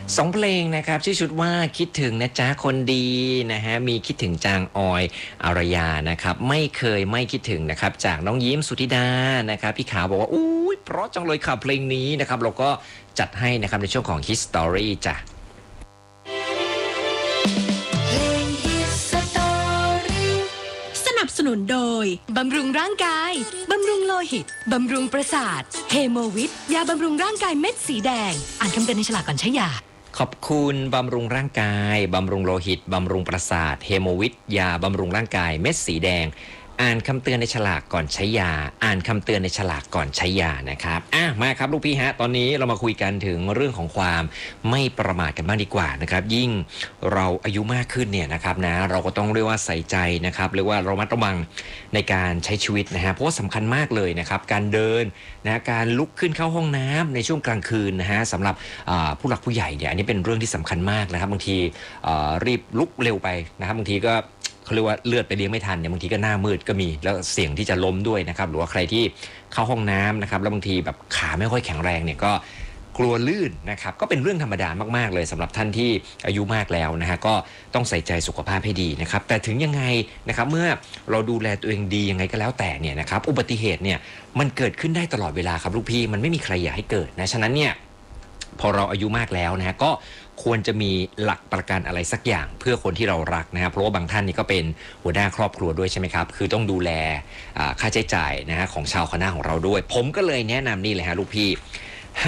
2เพลงนะครับชื่อชุดว่าคิดถึงนะจ๊ะคนดีนะฮะมีคิดถึงจางออยอารยานะครับไม่เคยไม่คิดถึงนะครับจากน้องยิ้มสุธิดานะครับพี่ขาวบอกว่าอุ้ยเพราะจังเลยค่ะเพลงนี้นะครับเราก็จัดให้นะครับในช่วงของ Hit Story จ้ะสนับสนุนโดยบำรุงร่างกายบำรุงโลหิตบำรุงประสาทเฮโมวิทยาบำรุงร่างกายเม็ดสีแดงอ่านคำเตือนในฉลากก่อนใช้ยาขอบคุณบำรุงร่างกายบำรุงโลหิตบำรุงประสาทเฮโมวิทยาบำรุงร่างกายเม็ดสีแดงอ่านคำเตือนในฉลากก่อนใช้ยาอ่านคำเตือนในฉลากก่อนใช้ยานะครับมาครับลูกพี่ฮะตอนนี้เรามาคุยกันถึงเรื่องของความไม่ประมาทกันบ้างดีกว่านะครับยิ่งเราอายุมากขึ้นเนี่ยนะครับนะเราก็ต้องเรียกว่าใส่ใจนะครับเรียกว่าระมัดระวังในการใช้ชีวิตนะฮะเพราะว่าสำคัญมากเลยนะครับการเดินนะการลุกขึ้นเข้าห้องน้ำในช่วงกลางคืนนะฮะสำหรับผู้หลักผู้ใหญ่เนี่ยอันนี้เป็นเรื่องที่สำคัญมากนะครับบางทีรีบลุกเร็วไปนะครับบางทีก็เขาเรียกว่าเลือดไปเลี้ยงไม่ทันเนี่ยบางทีก็หน้ามืดก็มีแล้วเสี่ยงที่จะล้มด้วยนะครับหรือว่าใครที่เข้าห้องน้ำนะครับแล้วบางทีแบบขาไม่ค่อยแข็งแรงเนี่ยก็กลัวลื่นนะครับก็เป็นเรื่องธรรมดามากๆเลยสำหรับท่านที่อายุมากแล้วนะฮะก็ต้องใส่ใจสุขภาพให้ดีนะครับแต่ถึงยังไงนะครับเมื่อเราดูแลตัวเองดียังไงก็แล้วแต่เนี่ยนะครับอุบัติเหตุเนี่ยมันเกิดขึ้นได้ตลอดเวลาครับลูกพี่มันไม่มีใครอยากให้เกิดนะฉะนั้นเนี่ยพอเราอายุมากแล้วนะฮะก็ควรจะมีหลักประกันอะไรสักอย่างเพื่อคนที่เรารักนะครับเพราะว่าบางท่านนี่ก็เป็นหัวหน้าครอบครัวด้วยใช่ไหมครับคือต้องดูแลค่าใช้จ่ายนะฮะของชาวคณะของเราด้วยผมก็เลยแนะนำนี่เลยฮะลูกพี่